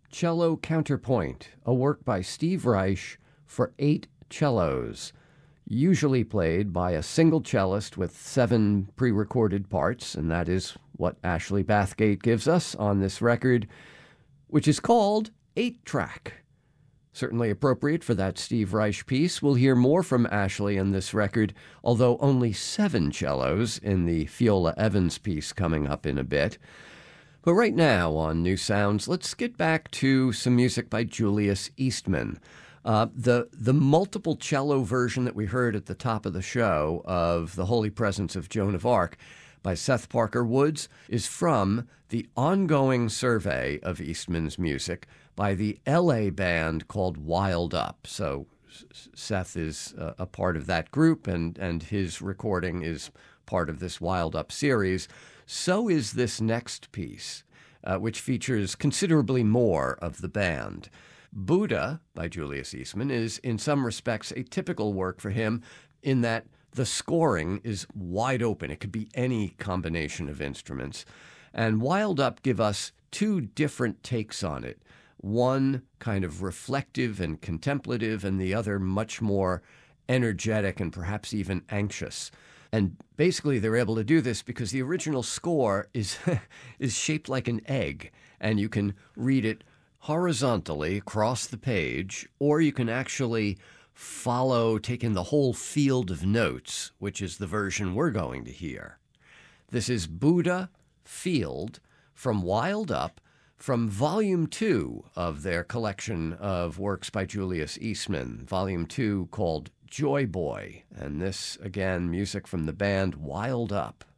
Cello Counterpoint, a work by Steve Reich for 8 cellos, usually played by a single cellist with 7 pre-recorded parts, and that is what Ashley Bathgate gives us on this record, which is called 8-Track. Certainly appropriate for that Steve Reich piece. We'll hear more from Ashley in this record, although only 7 cellos in the Fiola Evans piece coming up in a bit. But right now on New Sounds, let's get back to some music by Julius Eastman. The multiple cello version that we heard at the top of the show of The Holy Presence of Joan of Arc by Seth Parker Woods is from the ongoing survey of Eastman's music by the LA band called Wild Up. So Seth is a part of that group, and his recording is part of this Wild Up series. So is this next piece, which features considerably more of the band. Buddha, by Julius Eastman, is in some respects a typical work for him in that the scoring is wide open. It could be any combination of instruments. And Wild Up give us 2 different takes on it. One kind of reflective and contemplative, and the other much more energetic and perhaps even anxious. And basically they're able to do this because the original score is shaped like an egg, and you can read it horizontally across the page, or you can actually follow, take in the whole field of notes, which is the version we're going to hear. This is Buddha Field from Wild Up, from Volume 2 of their collection of works by Julius Eastman, Volume 2 called Joy Boy. And this, again, music from the band Wild Up.